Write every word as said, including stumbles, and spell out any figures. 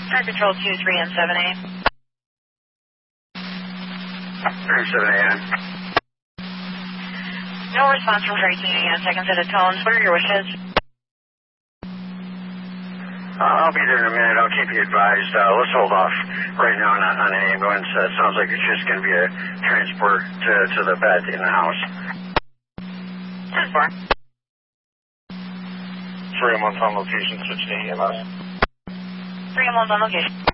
Fire Control two three and seven A. three and seven A M. No response from tracing again. Second set of tones. What are your wishes? Uh, I'll be there in a minute. I'll keep you advised. Uh, let's hold off right now on, on an ambulance. Uh, it sounds like it's just going to be a transport to, to the bed in the house. ten four. three M one's on location, switch to E M S. three M one's on location.